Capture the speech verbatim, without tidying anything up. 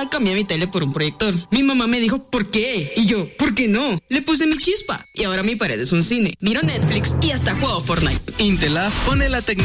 pasada cambié mi tele por un proyector. Mi mamá me dijo, ¿por qué? Y yo, ¿por qué no? Le puse mi chispa. Y ahora mi pared es un cine. Miro Netflix y hasta juego Fortnite. Intelab pone la tecnología